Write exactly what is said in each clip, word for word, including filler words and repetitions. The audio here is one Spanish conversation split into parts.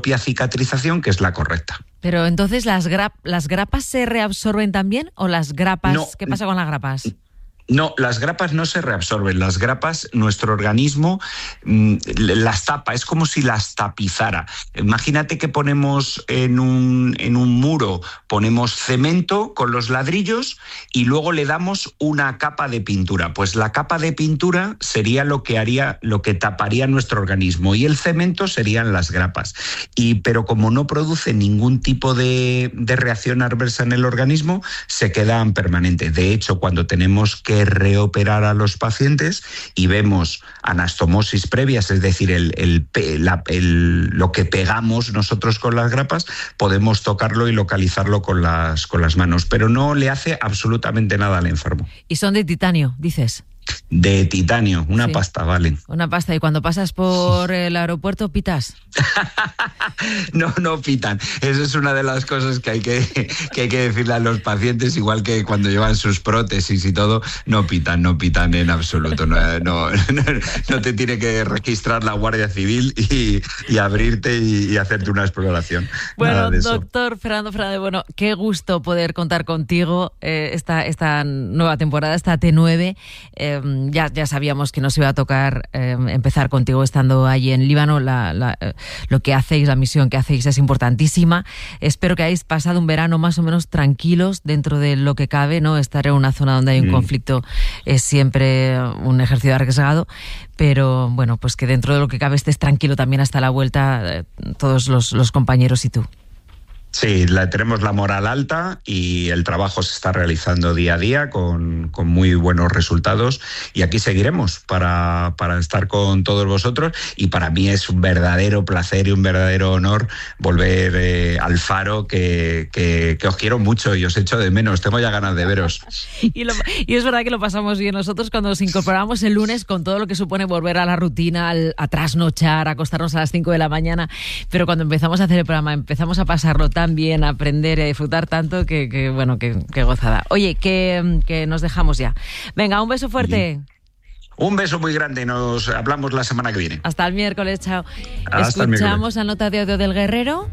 propia cicatrización, que es la correcta. Pero entonces, ¿las, gra- ¿las grapas se reabsorben también o las grapas? No. ¿Qué pasa con las grapas? No, las grapas no se reabsorben. Las grapas, nuestro organismo mmm, las tapa, es como si las tapizara. Imagínate que ponemos en un, en un muro, ponemos cemento con los ladrillos y luego le damos una capa de pintura. Pues la capa de pintura sería lo que haría, lo que taparía nuestro organismo, y el cemento serían las grapas. Y, pero como no produce ningún tipo de, de reacción adversa en el organismo, se quedan permanentes. De hecho, cuando tenemos que reoperar a los pacientes y vemos anastomosis previas, es decir, el, el, la, el, lo que pegamos nosotros con las grapas, podemos tocarlo y localizarlo con las, con las manos, pero no le hace absolutamente nada al enfermo. ¿Y son de titanio, dices? De titanio, una sí. pasta, vale. Una pasta, y cuando pasas por el aeropuerto, ¿pitas? No, no pitan. Eso es una de las cosas que hay que, que hay que decirle a los pacientes, igual que cuando llevan sus prótesis y todo, no pitan, no pitan en absoluto. No, no, no, no te tiene que registrar la Guardia Civil y, y abrirte y, y hacerte una exploración. Bueno, doctor Fernando Fernández, bueno, qué gusto poder contar contigo eh, esta, esta nueva temporada, esta T nueve. Eh, ya, ya sabíamos que nos iba a tocar eh, empezar contigo estando allí en Líbano. La, la, eh, lo que hacéis, la misión que hacéis es importantísima. Espero que hayáis pasado un verano más o menos tranquilos dentro de lo que cabe, ¿no? Estar en una zona donde hay un mm. conflicto es siempre un ejercicio arriesgado, pero bueno, pues que dentro de lo que cabe estés tranquilo también hasta la vuelta, eh, todos los, los compañeros y tú. Sí, la, tenemos la moral alta y el trabajo se está realizando día a día con, con muy buenos resultados, y aquí seguiremos para, para estar con todos vosotros, y para mí es un verdadero placer y un verdadero honor volver eh, al Faro, que, que, que os quiero mucho y os echo de menos, tengo ya ganas de veros. Y, lo, y es verdad que lo pasamos bien nosotros cuando nos incorporamos el lunes con todo lo que supone volver a la rutina, al, a trasnochar, a acostarnos a las cinco de la mañana, pero cuando empezamos a hacer el programa empezamos a pasarlo tan bien, a aprender y a disfrutar tanto que, que bueno, que, que gozada. Oye, que, que nos dejamos ya. Venga, un beso fuerte. Un beso muy grande, nos hablamos la semana que viene. Hasta el miércoles, chao. Hasta Escuchamos la nota de audio del Guerrero.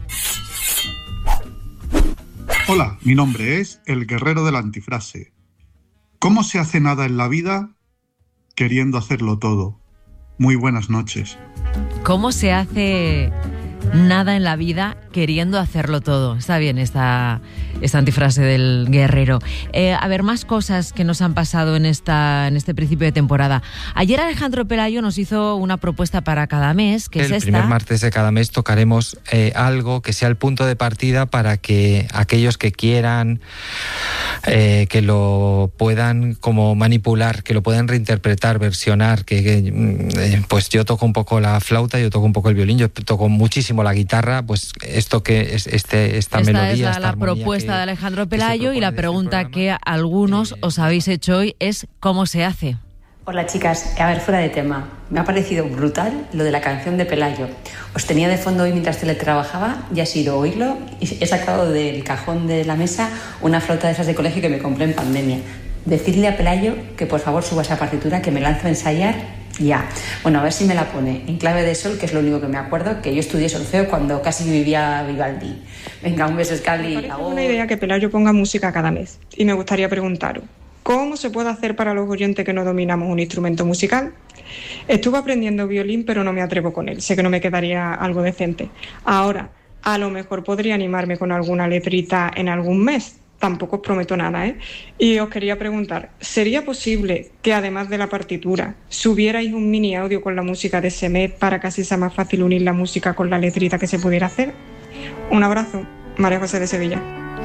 Hola, mi nombre es el Guerrero de la Antifrase. ¿Cómo se hace nada en la vida queriendo hacerlo todo? Muy buenas noches. ¿Cómo se hace nada en la vida queriendo hacerlo todo? Está bien esta, esta antifrase del Guerrero. Eh, a ver, más cosas que nos han pasado en, esta, en este principio de temporada. Ayer Alejandro Pelayo nos hizo una propuesta para cada mes, que el es esta. El primer martes de cada mes tocaremos eh, algo que sea el punto de partida para que aquellos que quieran eh, que lo puedan como manipular, que lo puedan reinterpretar, versionar, que, que eh, pues yo toco un poco la flauta, yo toco un poco el violín, yo toco muchísimo la guitarra, pues esto que es este esta, esta melodía, es la, esta la armonía propuesta que, de Alejandro Pelayo, y la pregunta que algunos eh, os habéis hecho hoy es ¿cómo se hace? Hola chicas, a ver, fuera de tema, me ha parecido brutal lo de la canción de Pelayo. Os tenía de fondo hoy mientras teletrabajaba y ha sido oírlo, y he sacado del cajón de la mesa una flauta de esas de colegio que me compré en pandemia. Decidle a Pelayo que por favor suba esa partitura, que me lanzo a ensayar ya. Bueno, a ver si me la pone en clave de sol, que es lo único que me acuerdo, que yo estudié solfeo cuando casi vivía Vivaldi. Venga, un beso, Scali. Me parece buena idea que Pelayo ponga música cada mes, y me gustaría preguntaros, ¿cómo se puede hacer para los oyentes que no dominamos un instrumento musical? Estuve aprendiendo violín, pero no me atrevo con él, sé que no me quedaría algo decente. Ahora, a lo mejor podría animarme con alguna letrita en algún mes. Tampoco os prometo nada, ¿eh? Y os quería preguntar, ¿sería posible que además de la partitura subierais un mini audio con la música de ese mes para que así sea más fácil unir la música con la letrita que se pudiera hacer? Un abrazo, María José de Sevilla.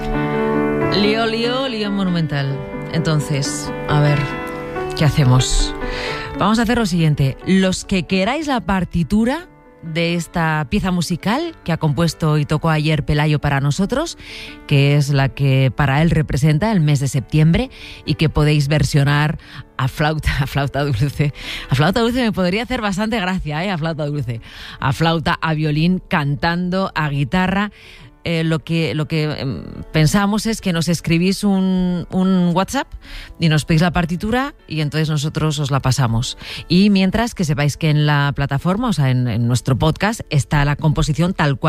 Lío, lío, lío monumental. Entonces, a ver, ¿qué hacemos? Vamos a hacer lo siguiente. Los que queráis la partitura de esta pieza musical que ha compuesto y tocó ayer Pelayo para nosotros, que es la que para él representa el mes de septiembre y que podéis versionar a flauta, a flauta dulce. A flauta dulce me podría hacer bastante gracia, ¿eh? A flauta dulce. A flauta, a violín, cantando, a guitarra. eh, lo que, lo que eh, pensamos es que nos escribís un, un WhatsApp y nos pedís la partitura y entonces nosotros os la pasamos. Y mientras que sepáis que en la plataforma, o sea, en, en nuestro podcast, está la composición tal cual